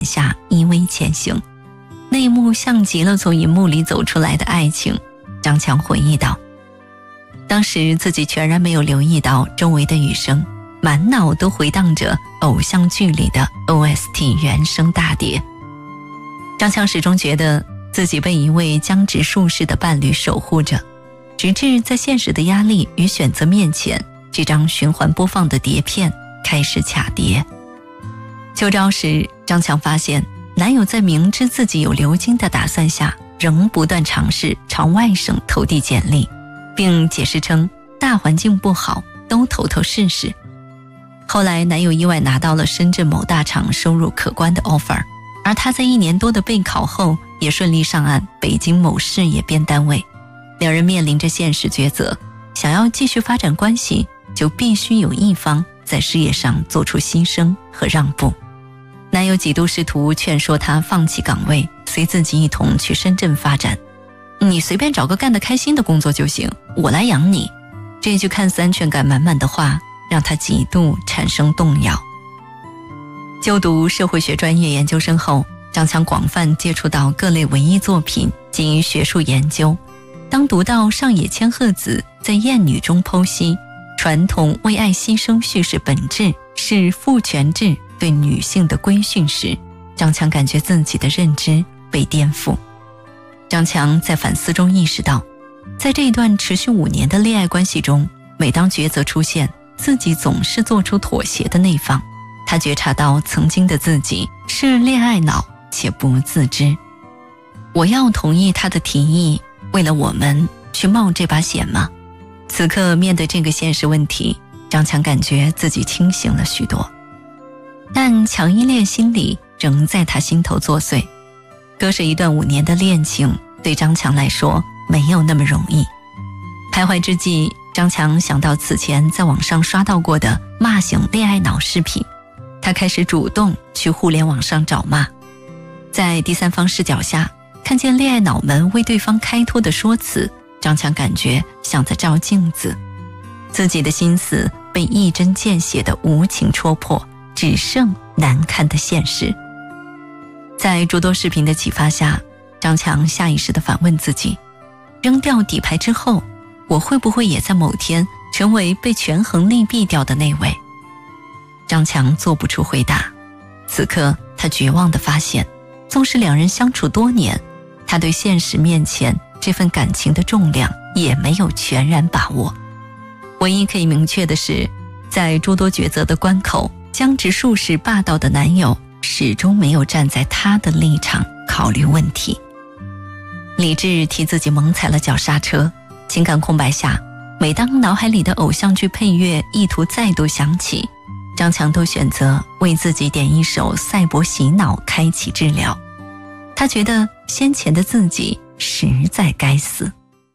下依偎前行。那一幕像极了从银幕里走出来的爱情。张强回忆道，当时自己全然没有留意到周围的雨声，满脑都回荡着偶像剧里的 OST 原声大碟。张强始终觉得自己被一位僵直术士的伴侣守护着，直至在现实的压力与选择面前，这张循环播放的碟片开始卡碟。秋招时，张强发现男友在明知自己有流经的打算下，仍不断尝试朝外省投递简历，并解释称大环境不好，都投试试。后来男友意外拿到了深圳某大厂收入可观的 offer， 而他在1年多的备考后也顺利上岸北京某事业编单位。两人面临着现实抉择，想要继续发展关系，就必须有一方在事业上做出牺牲和让步。男友几度试图劝说她放弃岗位，随自己一同去深圳发展。你随便找个干得开心的工作就行，我来养你。这句看似安全感满满的话，让她几度产生动摇。就读社会学专业研究生后，张强广泛接触到各类文艺作品及学术研究。当读到上野千鹤子在《艳女》中剖析传统为爱牺牲叙事本质是父权制对女性的规训时，张强感觉自己的认知被颠覆。张强在反思中意识到，在这一段持续5年的恋爱关系中，每当抉择出现，自己总是做出妥协的那方。他觉察到曾经的自己是恋爱脑且不自知。我要同意他的提议，为了我们去冒这把险吗？此刻面对这个现实问题，张强感觉自己清醒了许多。但强依恋心理仍在他心头作祟。割舍一段5年的恋情，对张强来说没有那么容易。徘徊之际，张强想到此前在网上刷到过的骂醒恋爱脑视频，他开始主动去互联网上找骂。在第三方视角下，看见恋爱脑们为对方开脱的说辞，张强感觉像在照镜子，自己的心思被一针见血的无情戳破，只剩难看的现实。在诸多视频的启发下，张强下意识地反问自己，扔掉底牌之后，我会不会也在某天成为被权衡利弊掉的那位？张强做不出回答。此刻他绝望地发现，纵使两人相处多年，他对现实面前这份感情的重量也没有全然把握。唯一可以明确的是，在诸多抉择的关口，僵直术士霸道的男友始终没有站在他的立场考虑问题。理智替自己猛踩了脚刹车，情感空白下，每当脑海里的偶像剧配乐意图再度响起，张强都选择为自己点一首赛博洗脑开启治疗。他觉得先前的自己实在该死。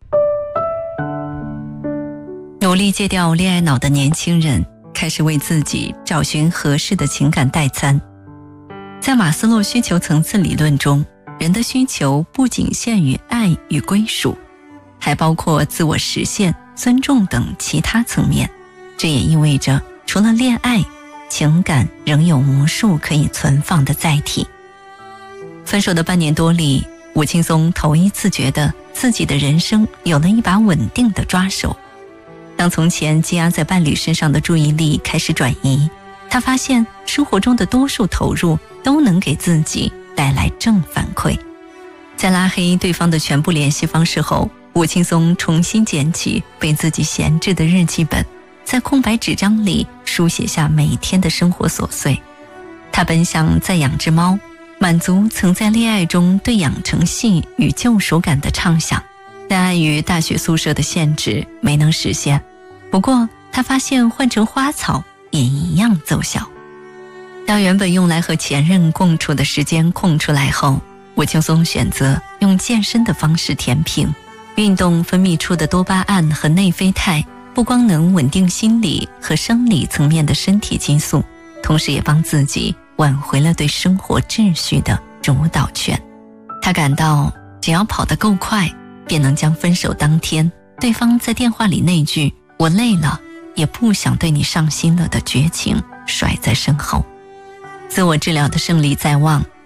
努力戒掉恋爱脑的年轻人开始为自己找寻合适的情感代餐。在马斯洛需求层次理论中，人的需求不仅限于爱与归属，还包括自我实现、尊重等其他层面。这也意味着，除了恋爱，情感仍有无数可以存放的载体。分手的半年多里，吴青松头一次觉得自己的人生有了一把稳定的抓手。当从前积压在伴侣身上的注意力开始转移，他发现生活中的多数投入都能给自己带来正反馈。在拉黑对方的全部联系方式后，吴青松重新捡起被自己闲置的日记本，在空白纸张里书写下每天的生活琐碎。他本想再养只猫，满足曾在恋爱中对养成系与救赎感的畅想，但碍于大学宿舍的限制没能实现。不过他发现换成花草也一样奏效。当原本用来和前任共处的时间空出来后，吴青松选择用健身的方式填平。运动分泌出的多巴胺和内啡肽不光能稳定心理和生理层面的身体激素，同时也帮自己挽回了对生活秩序的主导权。他感到只要跑得够快，便能将分手当天对方在电话里那句“我累了，也不想对你上心了”的绝情甩在身后。 自我治疗的胜利在望，